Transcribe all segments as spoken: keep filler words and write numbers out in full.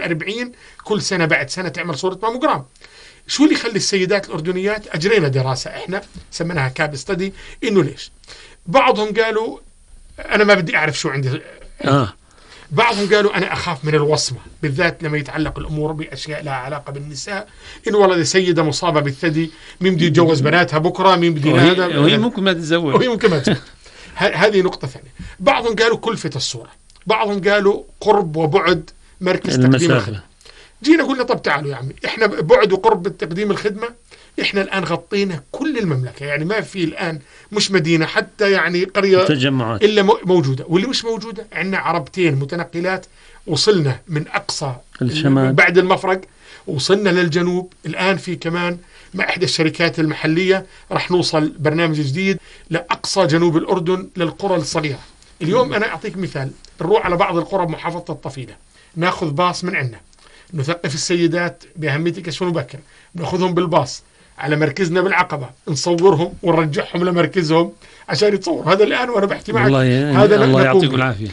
الأربعين كل سنة بعد سنة تعمل صورة ماموجرام. شو اللي يخلي السيدات الأردنيات؟ أجرينا دراسة إحنا سميناها كاب ستدي، إنه ليش؟ بعضهم قالوا أنا ما بدي أعرف شو عندي آه. بعضهم قالوا أنا أخاف من الوصمة، بالذات لما يتعلق الأمور بأشياء لها علاقة بالنساء، إن والله دي سيدة مصابة بالثدي مين بدي يتجوز بناتها بكرة، مين بدي هذا، وهي ممكن ما تتزوج، وهي ممكن ما تتزوج. هذه نقطة ثانية. بعضهم قالوا كلفة الصورة، بعضهم قالوا قرب وبعد مركز تقديم الخدمة. جينا قلنا طب تعالوا يا عمي، إحنا بعد وقرب تقديم الخدمة إحنا الآن غطينا كل المملكة، يعني ما في الآن مش مدينة حتى يعني قرية تجمعات إلا موجودة، واللي مش موجودة عندنا عربتين متنقلات. وصلنا من أقصى الشمال بعد المفرق، وصلنا للجنوب. الآن في كمان مع إحدى الشركات المحلية رح نوصل برنامج جديد لأقصى جنوب الأردن للقرى الصغيرة. اليوم أنا أعطيك مثال، نروح على بعض القرى بمحافظة الطفيلة، ناخذ باص من عندنا، نثقف السيدات بأهمية الكشف المبكر، ناخذهم بالباص على مركزنا بالعقبة، نصورهم ونرجعهم لمركزهم عشان يتصور. هذا الآن وأنا بحكي معك هذا الله يعطيكم العافية.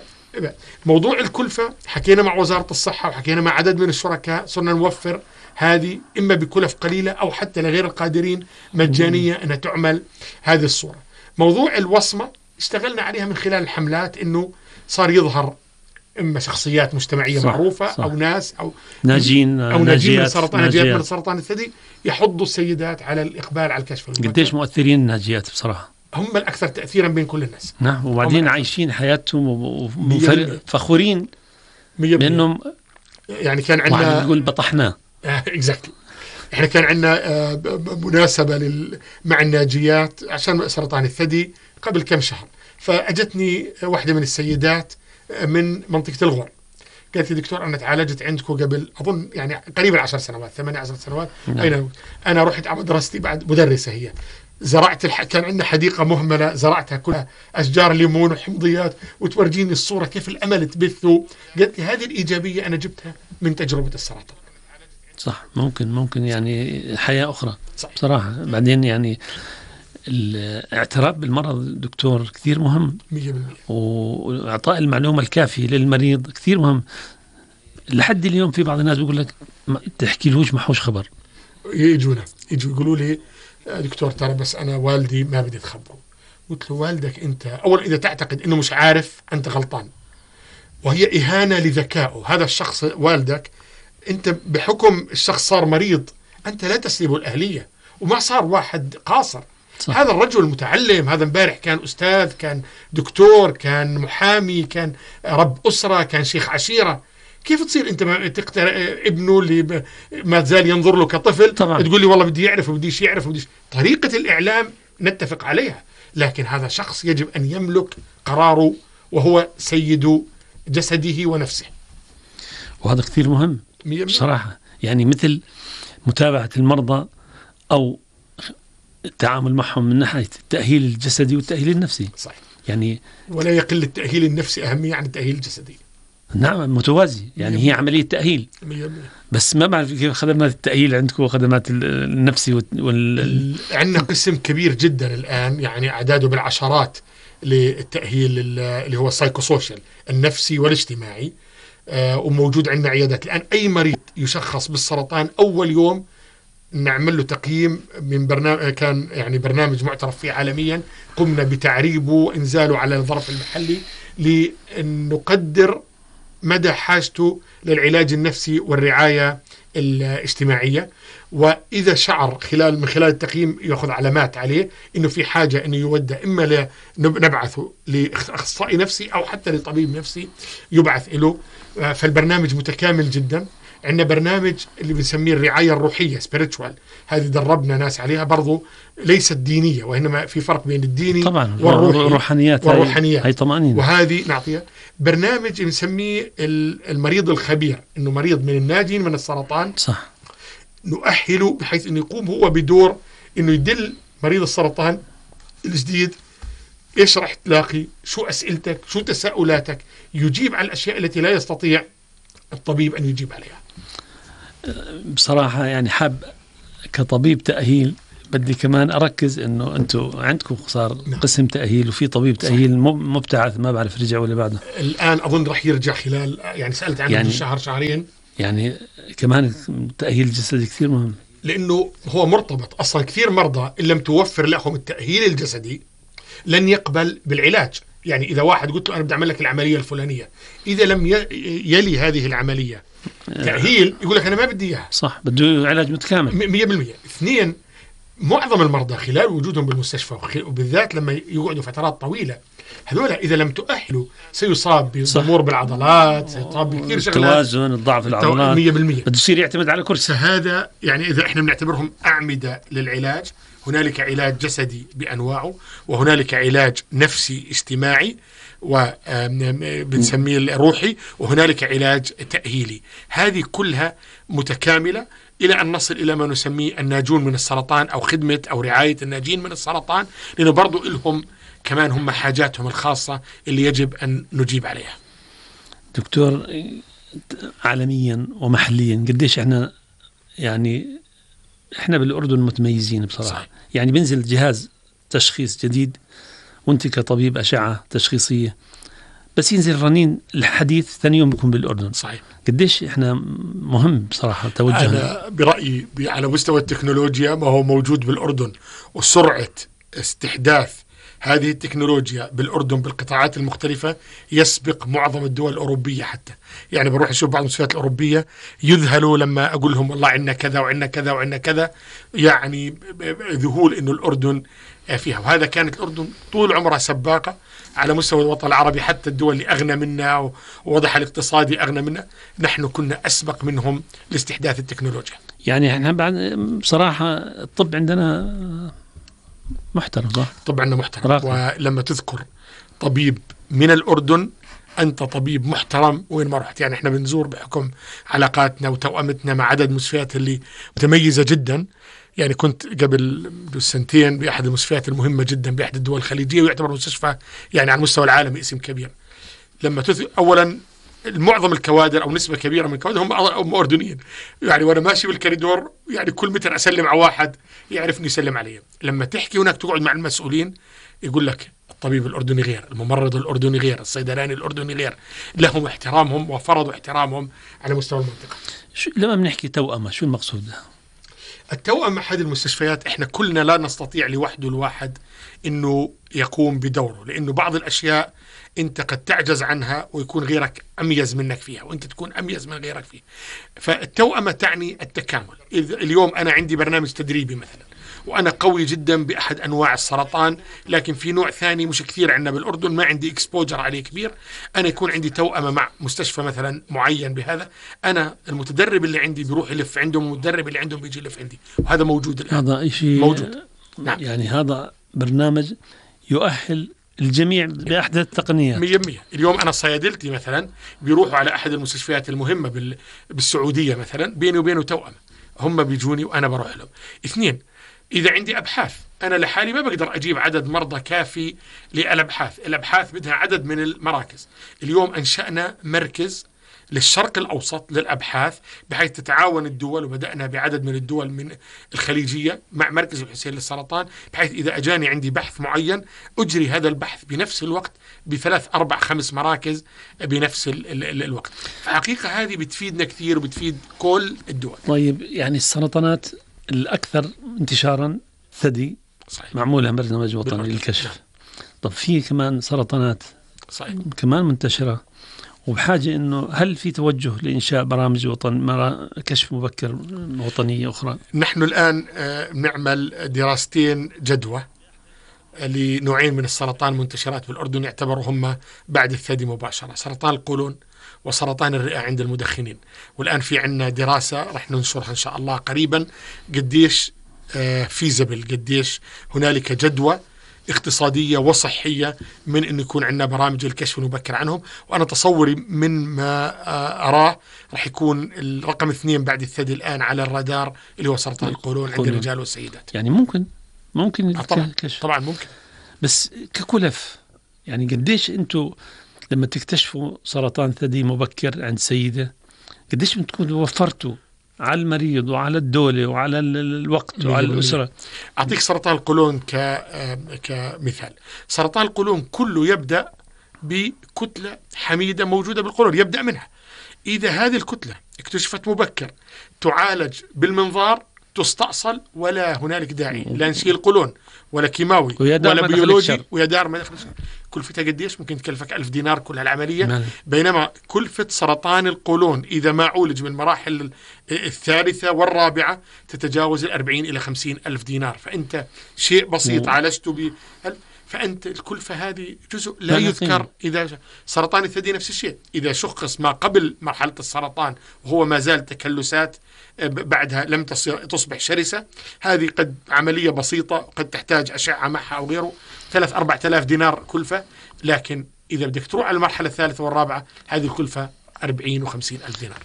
فموضوع الكلفة حكينا مع وزارة الصحة وحكينا مع عدد من الشركاء، صرنا نوفر هذه إما بكلف قليلة أو حتى لغير القادرين مجانية أنها تعمل هذه الصورة. موضوع الوصمة اشتغلنا عليها من خلال الحملات، إنه صار يظهر إما شخصيات مجتمعية صح معروفة صح. أو ناس أو ناجين أو ناجين من سرطان ناجيات من سرطان الثدي، يحضوا السيدات على الإقبال على الكشف المبكر. قديش مؤثرين الناجيات بصراحة، هم الأكثر تأثيرا بين كل الناس. نعم، وبعدين عايشين حياتهم وفخورين بأنهم يعني كان عندنا نقول بطحنا exactly. إحنا كان عندنا مناسبة لل... مع الناجيات عشان سرطان الثدي قبل كم شهر، فأجتني واحدة من السيدات من منطقة الغور، قالت لي دكتور أنا تعالجت عندكم قبل أظن يعني قريبا عشر سنوات ثمانية عشر سنوات. نعم. أين أنا رحت على مدرستي بعد مدرسة هي، زرعت الح... كان عندنا حديقة مهملة زرعتها كلها أشجار ليمون وحمضيات، وتورجيني الصورة كيف الأمل تبثه. قالت لي هذه الإيجابية أنا جبتها من تجربة السرطان. صح، ممكن ممكن يعني حياة أخرى. صح. بصراحة بعدين يعني الاعتراف بالمرض دكتور كثير مهم، مية بالمية، وإعطاء المعلومة الكافية للمريض كثير مهم. لحد اليوم في بعض الناس بيقول لك تحكي لهوش ما حوش خبر، يجونا يجوا يقولوا لي دكتور ترى بس أنا والدي ما بدي تخبره. قلت له والدك أنت أول إذا تعتقد أنه مش عارف أنت غلطان، وهي إهانة لذكائه. هذا الشخص والدك أنت بحكم الشخص صار مريض، أنت لا تسلبه الأهلية، وما صار واحد قاصر. صح. هذا الرجل متعلم، هذا امبارح كان أستاذ، كان دكتور، كان محامي، كان رب أسرة، كان شيخ عشيرة. كيف تصير أنت ما تقتل ابنه اللي ما زال ينظر له كطفل طبعا. تقول لي والله بدي يعرف وبديش يعرف وبديش. طريقة الإعلام نتفق عليها، لكن هذا شخص يجب أن يملك قراره وهو سيد جسده ونفسه، وهذا كثير مهم بصراحة. يعني مثل متابعة المرضى أو التعامل معهم من ناحية التأهيل الجسدي والتأهيل النفسي. صحيح. يعني ولا يقل التأهيل النفسي أهمية عن التأهيل الجسدي. نعم، متوازي، يعني هي عملية تأهيل. مية مية. بس ما بعرف كيف خدمات التأهيل عندكم وخدمات النفسي وال... عندنا قسم كبير جدا الآن، يعني أعداده بالعشرات للتأهيل اللي هو السايكوسوشيال النفسي والاجتماعي. آه وموجود عندنا عيادات الآن. أي مريض يشخص بالسرطان أول يوم نعمل له تقييم من برنامج، كان يعني برنامج معترف فيه عالميا، قمنا بتعريبه وإنزاله على الظرف المحلي لنقدر مدى حاجته للعلاج النفسي والرعاية الاجتماعية. وإذا شعر خلال من خلال التقييم يأخذ علامات عليه إنه في حاجة إنه يودى إما نبعثه لأخصائي نفسي أو حتى لطبيب نفسي يبعث له. فالبرنامج متكامل جدا. عندنا برنامج اللي بنسميه الرعاية الروحية spiritual، هذه دربنا ناس عليها برضو ليست دينية، وإنما في فرق بين الديني طبعا والروحانيات والروحانيات هي طمأنينة. وهذه نعطيها برنامج بنسميه المريض الخبير، إنه مريض من الناجين من السرطان صح، نؤهله بحيث إنه يقوم هو بدور إنه يدل مريض السرطان الجديد إيش راح تلاقي، شو أسئلتك، شو تساؤلاتك، يجيب على الأشياء التي لا يستطيع الطبيب أن يجيب عليها. بصراحة يعني حاب كطبيب تأهيل بدي كمان أركز إنه أنتوا عندكم صار نعم. قسم تأهيل وفي طبيب تأهيل مبتعث، ما بعرف رجع ولا بعده. الآن أظن رح يرجع خلال يعني سألت عنه يعني شهر شهرين يعني كمان التأهيل الجسدي كثير مهم، لأنه هو مرتبط أصلا. كثير مرضى إن لم توفر لهم التأهيل الجسدي لن يقبل بالعلاج. يعني إذا واحد قلت له أنا بدي أعمل لك العملية الفلانية، إذا لم يلي هذه العملية تأهيل يقول لك أنا ما بدي إياها. صح، بده علاج متكامل مية بالمية. اثنين، معظم المرضى خلال وجودهم بالمستشفى وبالذات لما يقعدوا فترات طويلة، هذولا إذا لم تؤهلوا سيصاب بضمور بالعضلات، سيصاب بكثير شغلات، التوازن، الضعف العضلات، مية بالمية بده يصير يعتمد على كرسي. هذا يعني إذا إحنا بنعتبرهم أعمدة للعلاج، هنالك علاج جسدي بأنواعه، وهنالك علاج نفسي اجتماعي وبنسميه الروحي، وهنالك علاج تأهيلي. هذه كلها متكاملة إلى أن نصل إلى ما نسميه الناجون من السرطان، أو خدمة أو رعاية الناجين من السرطان، لأنه برضو لهم كمان هم حاجاتهم الخاصة اللي يجب أن نجيب عليها. دكتور، عالميا ومحليا قديش احنا يعني احنا بالأردن متميزين بصراحة. صحيح. يعني بنزل جهاز تشخيص جديد وانت كطبيب أشعة تشخيصية بس ينزل رنين الحديث ثاني يوم بيكون بالأردن. صحيح. قديش احنا مهم بصراحة توجه. أنا برأيي على مستوى التكنولوجيا ما هو موجود بالأردن، وسرعة استحداث هذه التكنولوجيا بالأردن بالقطاعات المختلفة يسبق معظم الدول الأوروبية. حتى يعني بروح أشوف بعض المستشفيات الأوروبية يذهلوا لما أقول لهم والله عندنا كذا وعندنا كذا وعندنا كذا، يعني ذهول إنه الأردن فيها. وهذا كانت الأردن طول عمرها سباقة على مستوى الوطن العربي، حتى الدول اللي أغنى منا ووضعها الاقتصادي أغنى منا، نحن كنا أسبق منهم لاستحداث التكنولوجيا. يعني احنا بعد بصراحة الطب عندنا محترم. صح؟ طب عندنا محترم راقم. ولما تذكر طبيب من الأردن أنت طبيب محترم وين ما رحت. يعني احنا بنزور بحكم علاقاتنا وتوأمتنا مع عدد المستشفيات اللي متميزة جدا. يعني كنت قبل سنتين بأحد المستشفيات المهمة جدا بأحد الدول الخليجية، ويعتبر مستشفى يعني على المستوى العالمي اسم كبير. لما تذكر أولا معظم الكوادر أو نسبة كبيرة من الكوادر هم هم أردنيين. يعني وأنا ماشي بالكوريدور يعني كل متر أسلم على واحد يعرفني يسلم علي. لما تحكي هناك تقعد مع المسؤولين يقول لك الطبيب الأردني غير، الممرض الأردني غير، الصيدلاني الأردني غير، لهم احترامهم وفرضوا احترامهم على مستوى المنطقة. شو لما بنحكي توأمة شو المقصود ده؟ التوأم أحد المستشفيات إحنا كلنا لا نستطيع لوحده الواحد إنه يقوم بدوره، لأنه بعض الأشياء أنت قد تعجز عنها ويكون غيرك أميز منك فيها، وأنت تكون أميز من غيرك فيها. فالتوأمة تعني التكامل. إذا اليوم أنا عندي برنامج تدريبي مثلا وأنا قوي جدا بأحد أنواع السرطان، لكن في نوع ثاني مش كثير عندنا بالأردن ما عندي إكسبوجر عليه كبير، أنا يكون عندي توأمة مع مستشفى مثلا معين بهذا، أنا المتدرب اللي عندي بيروح يلف عندهم والمدرب اللي عندهم بيجي يلف عندي، وهذا موجود الآن. هذا شيء موجود. نعم. يعني هذا برنامج يؤهل الجميع بأحدث التقنيات. مية مية. اليوم أنا صيادلتي مثلا بيروحوا على أحد المستشفيات المهمة بالسعودية مثلا، بيني وبينه توأمة، هم بيجوني وأنا بروح لهم. اثنين، إذا عندي أبحاث أنا لحالي ما بقدر أجيب عدد مرضى كافي للأبحاث، الأبحاث بدها عدد من المراكز. اليوم أنشأنا مركز للشرق الأوسط للأبحاث بحيث تتعاون الدول، وبدأنا بعدد من الدول من الخليجية مع مركز الحسين للسرطان، بحيث إذا أجاني عندي بحث معين أجري هذا البحث بنفس الوقت بثلاث أربع خمس مراكز بنفس ال ال الوقت. فحقيقة هذه بتفيدنا كثير وبتفيد كل الدول. طيب يعني السرطانات الأكثر انتشارا ثدي. صحيح. معمولة برنامج وطني للكشف. طب في كمان سرطانات صحيح. كمان منتشرة وبحاجة إنه هل في توجه لإنشاء برامج وطن كشف مبكر وطنية أخرى؟ نحن الآن نعمل دراستين جدوى لنوعين من السرطان منتشرات بالأردن يعتبروا هم بعد الثدي مباشرة، سرطان القولون وسرطان الرئة عند المدخنين. والآن في عنا دراسة رح ننشرها إن شاء الله قريبا قديش فيزبل، قديش هنالك جدوى اقتصادية وصحية من أن يكون عندنا برامج الكشف المبكر عنهم. وأنا تصوري من ما أراه رح يكون الرقم اثنين بعد الثدي الآن على الرادار اللي هو سرطان القولون عند الرجال والسيدات. يعني ممكن ممكن طبعا, طبعا ممكن. بس ككلف يعني قديش أنتوا لما تكتشفوا سرطان ثدي مبكر عند سيدة قديش بتكونوا وفرتوا على المريض وعلى الدولة وعلى الوقت وعلى الأسرة؟ أعطيك سرطان القولون كمثال. سرطان القولون كله يبدأ بكتلة حميدة موجودة بالقولون، يبدأ منها. إذا هذه الكتلة اكتشفت مبكر تعالج بالمنظار تستأصل ولا هنالك داعي لا نشيل قولون ولا كيماوي ولا بيولوجي ويا دار ما دخل. كلفتها قديش؟ ممكن تكلفك ألف دينار كل هالعملية مال. بينما كلفة سرطان القولون إذا ما عولج من المراحل الثالثة والرابعة تتجاوز الأربعين إلى خمسين ألف دينار. فأنت شيء بسيط عالجته ب فأنت الكلفة هذه جزء لا يذكر. إذا سرطان الثدي نفس الشيء، إذا شخص ما قبل مرحلة السرطان وهو ما زال تكلسات بعدها لم تصبح شرسة، هذه قد عملية بسيطة قد تحتاج أشعة معها أو غيره ثلاث أربعة آلاف دينار كلفة. لكن إذا بدك تروح على المرحلة الثالثة والرابعة هذه الكلفة أربعين وخمسين ألف دينار.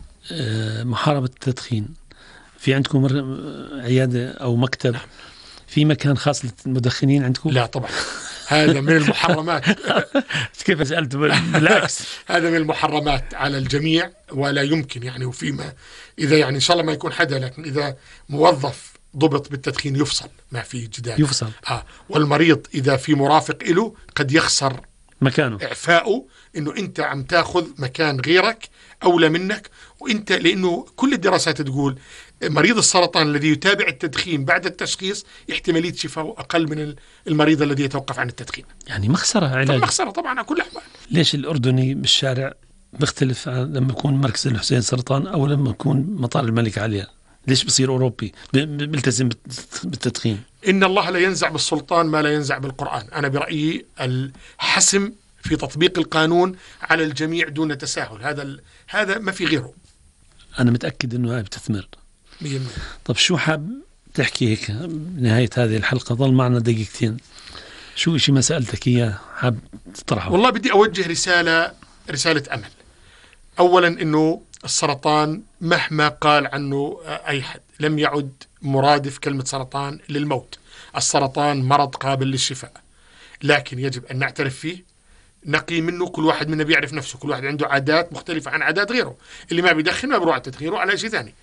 محاربة التدخين، في عندكم عيادة أو مكتب؟ نعم. في مكان خاص للمدخنين عندكم؟ لا طبعا، هذا من المحرمات. كيف سألت؟ بالعكس هذا من المحرمات على الجميع ولا يمكن يعني. وفيما إذا يعني إن شاء الله ما يكون حدا، لكن إذا موظف ضبط بالتدخين يفصل، ما في جدال يفصل. آه. والمريض إذا في مرافق له قد يخسر مكانه، إعفاؤه، إنه أنت عم تأخذ مكان غيرك أولى منك. وأنت لأنه كل الدراسات تقول مريض السرطان الذي يتابع التدخين بعد التشخيص احتمالية شفاءه أقل من المريض الذي يتوقف عن التدخين. يعني مخسرة علاج. مخسرة طبعا على كل الأحوال. ليش الأردني بالشارع بيختلف لما يكون مركز الحسين سرطان أو لما يكون مطار الملك عليا؟ ليش بصير أوروبي بيلتزم بالتدخين؟ إن الله لا ينزع بالسلطان ما لا ينزع بالقرآن. أنا برأيي الحسم في تطبيق القانون على الجميع دون تساهل، هذا ال... هذا ما في غيره. أنا متأكد إنه هاي بتثمر. مية. طب شو حاب تحكي هيك بنهاية هذه الحلقة؟ ظل معنا دقيقتين. شو إشي ما سألتك إياه حاب تطرحه؟ والله بدي أوجه رسالة رسالة أمل. أولا إنه السرطان مهما قال عنه أي حد لم يعد مرادف كلمة سرطان للموت. السرطان مرض قابل للشفاء، لكن يجب أن نعترف فيه، نقي منه. كل واحد منا بيعرف نفسه، كل واحد عنده عادات مختلفة عن عادات غيره. اللي ما بيدخن ما بيروح على التدخين على شيء ثاني.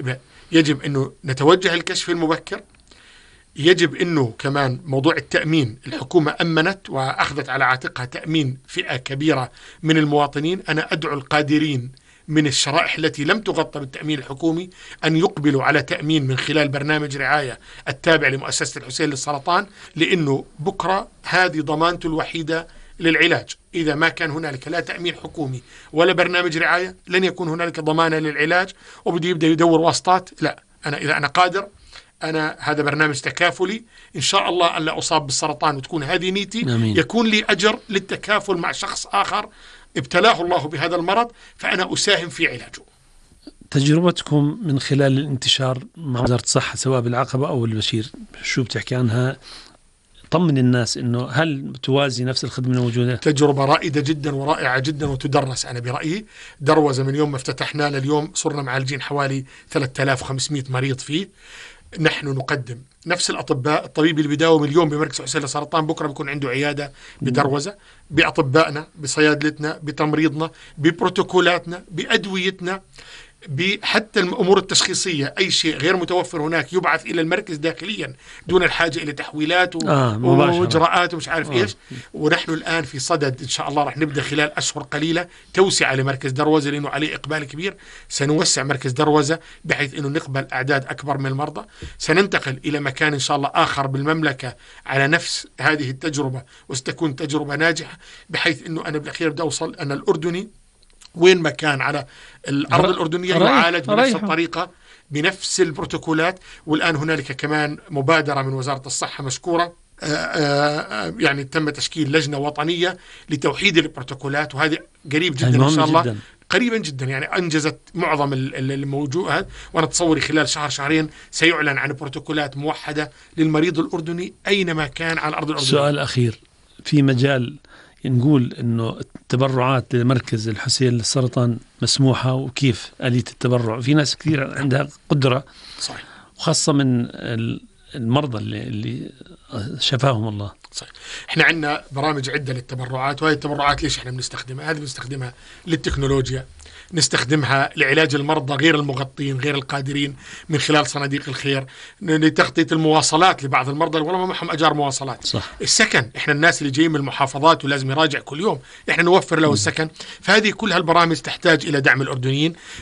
يجب أنه نتوجه الكشف المبكر. يجب أنه كمان موضوع التأمين، الحكومة أمنت وأخذت على عاتقها تأمين فئة كبيرة من المواطنين. أنا أدعو القادرين من الشرائح التي لم تغطى بالتأمين الحكومي أن يقبلوا على تأمين من خلال برنامج رعاية التابع لمؤسسة الحسين للسرطان، لأنه بكرة هذه ضمانته الوحيدة للعلاج. إذا ما كان هنالك لا تأمين حكومي ولا برنامج رعاية لن يكون هنالك ضمانة للعلاج، وبده يبدأ يدور واسطات. لا، أنا إذا أنا قادر، أنا هذا برنامج تكافلي إن شاء الله أن لا أصاب بالسرطان وتكون هذه نيتي، أمين. يكون لي أجر للتكافل مع شخص آخر ابتلاه الله بهذا المرض فأنا أساهم في علاجه. تجربتكم من خلال الانتشار مع وزارة الصحة سواء بالعقبة أو بالبشير، شو بتحكي عنها؟ طمن الناس إنه هل توازي نفس الخدمة الموجودة؟ تجربة رائدة جدا ورائعة جدا وتدرس. أنا برأيي دروزة من يوم ما افتتحنا لليوم صرنا معالجين حوالي ثلاثة آلاف وخمسمائة مريض فيه. نحن نقدم نفس الأطباء. الطبيب اللي بيداوم اليوم بمركز حسين للسرطان بكرة بيكون عنده عيادة بدروزة، بأطبائنا، بصيادلتنا، بتمريضنا، ببروتوكولاتنا، بأدويتنا، حتى الأمور التشخيصية. أي شيء غير متوفر هناك يبعث إلى المركز داخليا دون الحاجة إلى تحويلات و... آه وإجراءات ومش عارف آه. إيش. ونحن الآن في صدد إن شاء الله رح نبدأ خلال أشهر قليلة توسعة لمركز دروزة لأنه عليه إقبال كبير. سنوسع مركز دروزة بحيث أنه نقبل أعداد أكبر من المرضى. سننتقل إلى مكان إن شاء الله آخر بالمملكة على نفس هذه التجربة وستكون تجربة ناجحة، بحيث أنه أنا بالأخير بدي أوصل أن الأردني وين ما كان على الأرض الأردنية يعالج بنفس الطريقة بنفس البروتوكولات. والآن هنالك كمان مبادرة من وزارة الصحة مشكورة، يعني تم تشكيل لجنة وطنية لتوحيد البروتوكولات، وهذه قريب جدا إن شاء الله جداً. قريبا جدا يعني أنجزت معظم الموجود، وأنا تصوري خلال شهر شهرين سيعلن عن بروتوكولات موحدة للمريض الأردني أينما كان على الأرض الأردنية. سؤال أخير، في مجال نقول إنه التبرعات لمركز الحسين للسرطان مسموحة، وكيف آلية التبرع؟ في ناس كثير عندها قدرة صحيح، وخاصة من المرضى اللي, اللي شفاهم الله. صحيح. احنا عندنا برامج عدة للتبرعات، وهذه التبرعات ليش احنا بنستخدمها؟ هذه بنستخدمها للتكنولوجيا، نستخدمها لعلاج المرضى غير المغطين غير القادرين من خلال صناديق الخير، لتغطية المواصلات لبعض المرضى والله ما معهم أجار مواصلات. صح. السكن، احنا الناس اللي جايين من المحافظات ولازم يراجع كل يوم احنا نوفر له السكن. فهذه كل هالبرامج تحتاج إلى دعم الأردنيين.